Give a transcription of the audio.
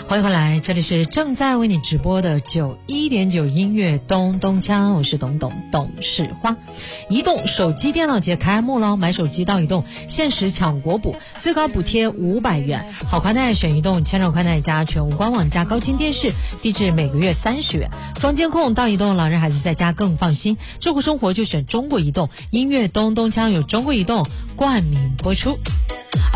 欢迎回来，这里是正在为你直播的91.9音乐咚咚锵，我是董事花。移动手机电脑节开幕了，买手机到移动限时抢国补，最高补贴500元，好宽带选移动，千兆宽带加全屋官网加高清电视，低至每个月30元，装监控到移动，老人孩子在家更放心，智慧生活就选中国移动，音乐咚咚锵有中国移动冠名播出。